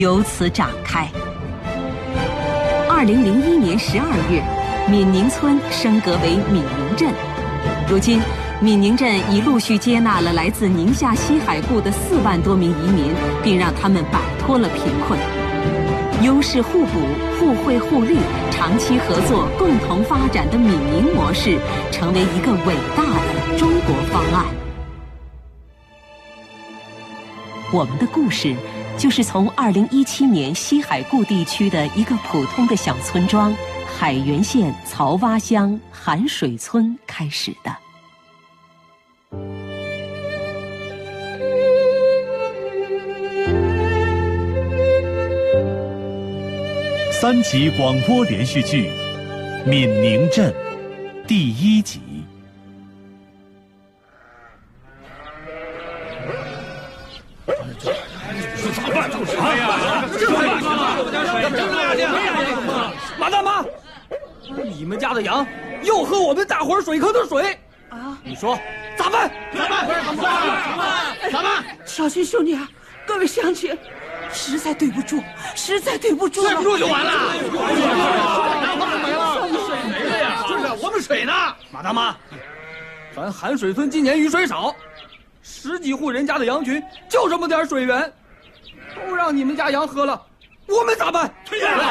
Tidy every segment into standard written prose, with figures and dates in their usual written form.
由此展开。2001年12月，闽宁村升格为闽宁镇。如今，闽宁镇已陆续接纳了来自宁夏西海固的4万多名移民，并让他们摆脱了贫困。优势互补、互惠互利、长期合作、共同发展的闽宁模式，成为一个伟大的中国方案。我们的故事就是从2017年西海固地区的一个普通的小村庄海原县曹洼乡寒水村开始的。 3集广播连续剧《闽宁镇》第1集。 马大妈，你们家的羊又喝我们大伙水坑的水啊！你说咋办？咋办？ 小军兄弟啊，各位乡亲，实在对不住了， 对不住就完了。 没了呀！就是我们水呢。 马大妈，咱寒水村今年雨水少，10几户人家的羊群就这么点水源，都让你们家羊喝了，我们咋办？ 对呀，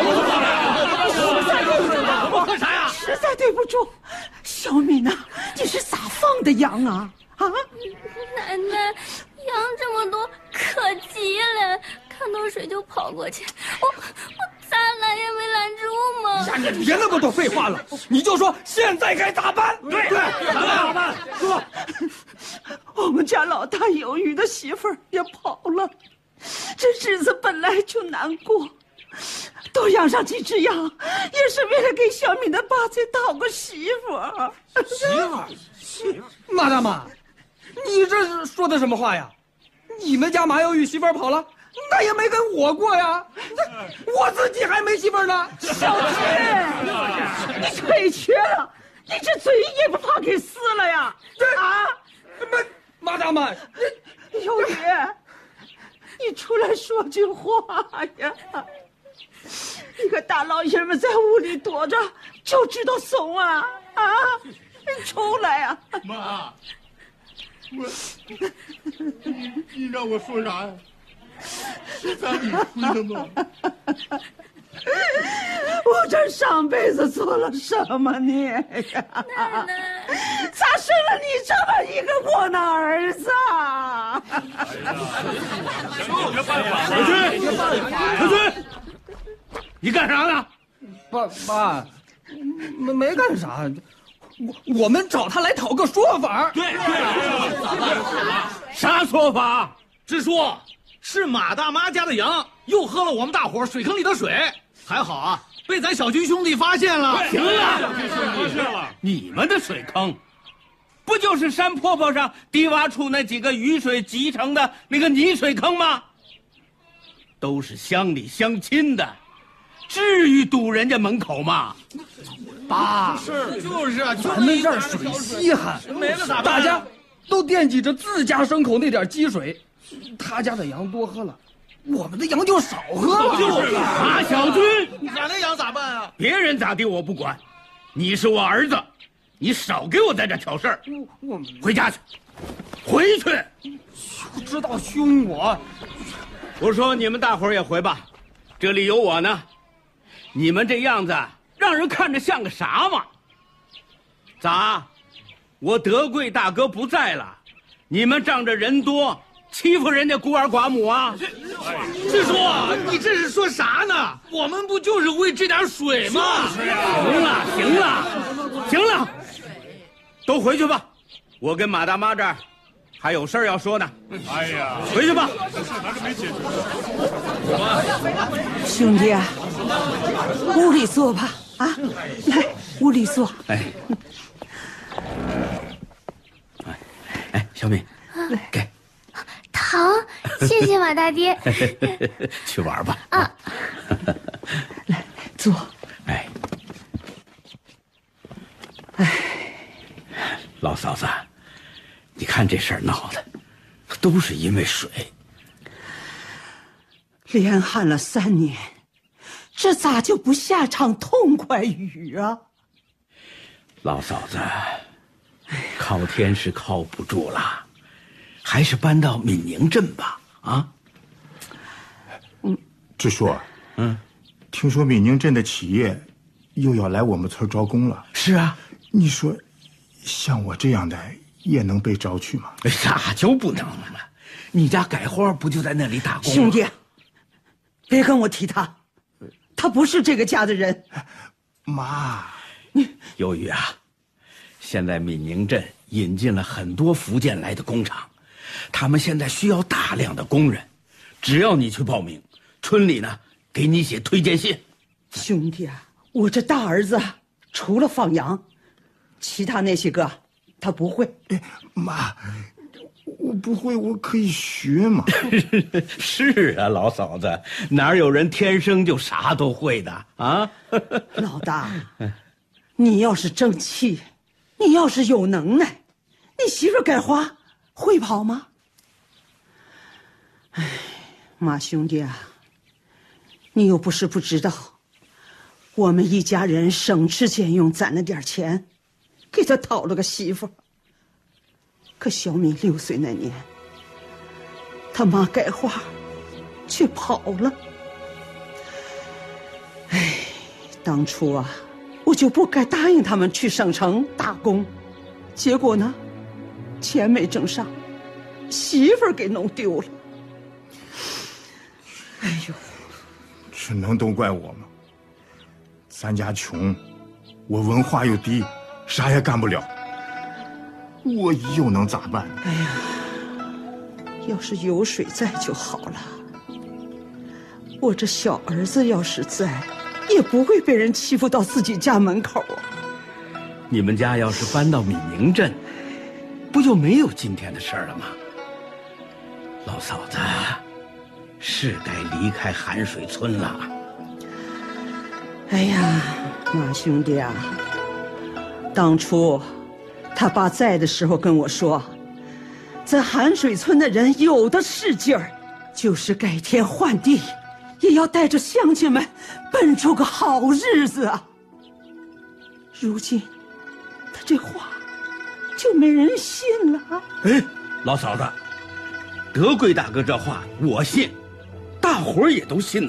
我喝啥呀？ 实在对不住，小敏呐，你是咋放的羊啊？啊！ 奶奶，羊这么多，可急了，看到水就跑过去，我咋拦也没拦住嘛。 呀，你别那么多废话了，你就说现在该咋办？ 对，咋办？ 说， 我们家老大有余的媳妇儿也跑了，这日子本来就难过，多养上几只羊，也是为了给小敏的爸再讨个媳妇儿。 媳妇，马大妈，你这说的什么话呀？你们家马有雨媳妇儿跑了，那也没跟我过呀，我自己还没媳妇儿呢。 小军，你腿瘸了，你这嘴也不怕给撕了呀？啊！ 马大妈， 有雨，你出来说句话呀！你个大老爷们在屋里躲着，就知道怂啊！啊，你出来呀！ 妈，你让我说啥呀？是咱理亏了吗？ 我这上辈子做了什么孽呀？ 奶奶， 咋生了你这么一个窝囊儿子啊？ 小军，你干啥呢？ 爸，没干啥，我们找他来讨个说法。 对，啥说法？ 直说，是马大妈家的羊又喝了我们大伙水坑里的水，还好啊，被咱小军兄弟发现了。 行了，你们的水坑，不就是山坡坡上低洼处那几个雨水集成的那个泥水坑吗？都是乡里乡亲的，至于堵人家门口吗？ 爸， 就是啊， 咱们这儿水稀罕， 没了咋办？ 大家都惦记着自家牲口那点积水，他家的羊多喝了，我们的羊就少喝了。 就是啊，小军， 俺的羊咋办啊？ 别人咋地我不管，你是我儿子，你少给我在这挑事儿。 我们回家去，回去。 就知道凶我。 我说你们大伙儿也回吧，这里有我呢。你们这样子让人看着像个啥嘛？咋？我德贵大哥不在了，你们仗着人多欺负人家孤儿寡母啊？ 直说，你这是说啥呢？我们不就是为这点水吗？ 行了，都回去吧。我跟马大妈这儿还有事儿要说呢。 哎呀， 回去吧。 这事还是没解决。 兄弟啊，屋里坐吧。啊，来，屋里坐。 小敏，给糖，谢谢马大爹。 去玩吧。 啊， 来坐。 老嫂子，你看这事儿闹的，都是因为水。 连旱了3年，这咋就不下场痛快雨啊？ 老嫂子，靠天是靠不住了，还是搬到闽宁镇吧。啊， 支书，听说闽宁镇的企业又要来我们村招工了。 是啊， 你说，像我这样的也能被招去吗？ 咋就不能了？你家改花不就在那里打工吗？ 兄弟，别跟我提他，他不是这个家的人。 妈， 由于啊，现在闽宁镇引进了很多福建来的工厂，他们现在需要大量的工人，只要你去报名，村里呢给你写推荐信。 兄弟啊，我这大儿子除了放羊，其他那些个他不会。 妈，我不会，我可以学嘛。 是啊，老嫂子，哪有人天生就啥都会的啊？ 老大，你要是争气，你要是有能耐，你媳妇改花会跑吗？哎，马兄弟啊，你又不是不知道，我们一家人省吃俭用攒了点钱，给他讨了个媳妇。可小敏6岁那年，他妈改花却跑了。哎，当初啊，我就不该答应他们去省城打工，结果呢，钱没挣上，媳妇儿给弄丢了。哎呦， 这能都怪我吗？咱家穷，我文化又低，啥也干不了。我又能咋办？ 哎呀，要是有水在就好了。我这小儿子要是在，也不会被人欺负到自己家门口啊。 你们家要是搬到闽宁镇，不就没有今天的事儿了吗？老嫂子，是该离开寒水村了。 哎呀，马兄弟啊，当初他爸在的时候跟我说，咱寒水村的人有的是劲儿，就是改天换地，也要带着乡亲们奔出个好日子啊。如今他这话就没人信了。 哎，老嫂子，德贵大哥这话我信，大伙儿也都信呢。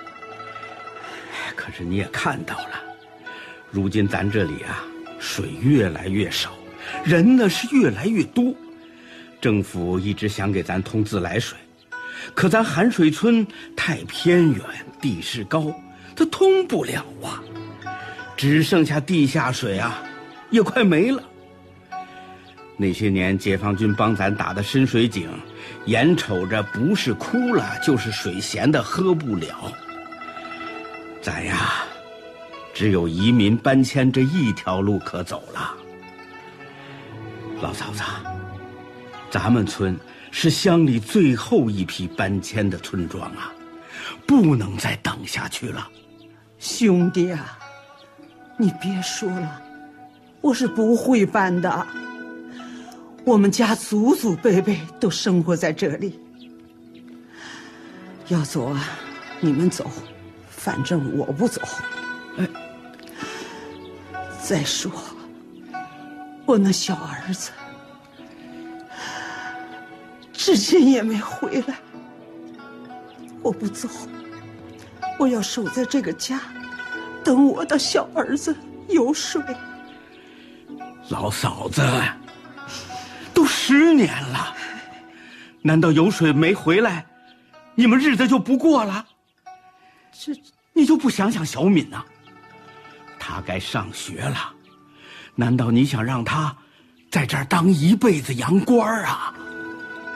可是你也看到了，如今咱这里啊，水越来越少，人呢是越来越多。政府一直想给咱通自来水，可咱寒水村太偏远，地势高，它通不了啊。只剩下地下水啊，也快没了。那些年解放军帮咱打的深水井，眼瞅着不是枯了就是水咸的喝不了。咱呀，只有移民搬迁这一条路可走了。老嫂子，咱们村是乡里最后一批搬迁的村庄啊，不能再等下去了。 兄弟啊，你别说了，我是不会搬的。我们家祖祖辈辈都生活在这里。要走啊，你们走，反正我不走。 哎， 再说，我那小儿子至今也没回来。我不走，我要守在这个家，等我的小儿子有水。 老嫂子，都10年了，难道有水没回来，你们日子就不过了？你就不想想小敏啊？她该上学了，难道你想让她在这儿当一辈子洋官啊？